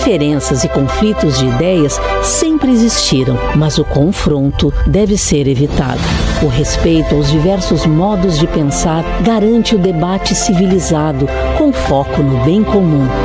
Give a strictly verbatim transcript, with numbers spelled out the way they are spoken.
Diferenças e conflitos de ideias sempre existiram, mas o confronto deve ser evitado. O respeito aos diversos modos de pensar garante o debate civilizado, com foco no bem comum.